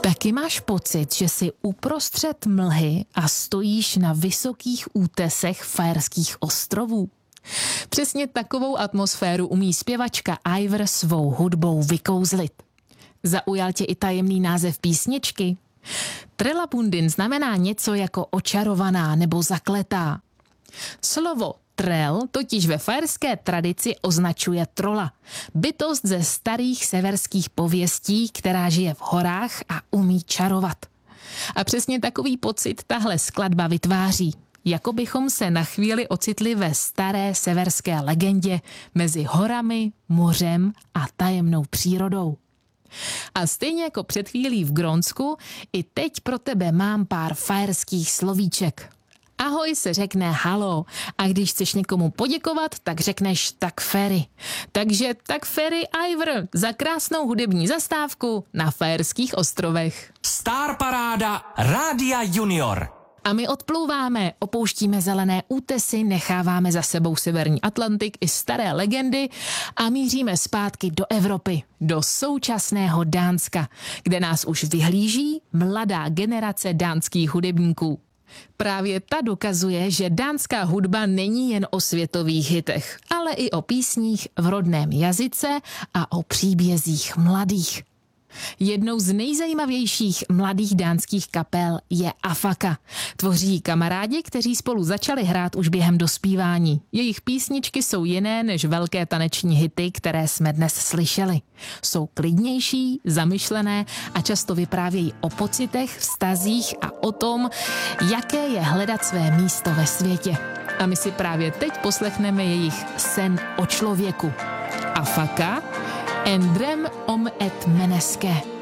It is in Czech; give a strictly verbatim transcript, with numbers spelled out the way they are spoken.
Taky máš pocit, že jsi uprostřed mlhy a stojíš na vysokých útesech Faerských ostrovů? Přesně takovou atmosféru umí zpěvačka Eivør svou hudbou vykouzlit. Zaujal tě i tajemný název písničky? Trellabundin znamená něco jako očarovaná nebo zakletá. Slovo trell totiž ve faerské tradici označuje trola. Bytost ze starých severských pověstí, která žije v horách a umí čarovat. A přesně takový pocit tahle skladba vytváří. Jako bychom se na chvíli ocitli ve staré severské legendě mezi horami, mořem a tajemnou přírodou. A stejně jako před chvílí v Grónsku, i teď pro tebe mám pár faerských slovíček. Ahoj se řekne halo a když chceš někomu poděkovat, tak řekneš tak ferry. Takže tak ferry Eivør za krásnou hudební zastávku na Faerských ostrovech. Star Paráda Rádia Junior. A my odplouváme, opouštíme zelené útesy, necháváme za sebou severní Atlantik i staré legendy a míříme zpátky do Evropy, do současného Dánska, kde nás už vyhlíží mladá generace dánských hudebníků. Právě ta dokazuje, že dánská hudba není jen o světových hitech, ale i o písních v rodném jazyce a o příbězích mladých. Jednou z nejzajímavějších mladých dánských kapel je Afaka. Tvoří ji kamarádi, kteří spolu začali hrát už během dospívání. Jejich písničky jsou jiné než velké taneční hity, které jsme dnes slyšeli. Jsou klidnější, zamyšlené a často vyprávějí o pocitech, vztazích a o tom, jaké je hledat své místo ve světě. A my si právě teď poslechneme jejich Sen o člověku. Afaka, En drøm om et menneske.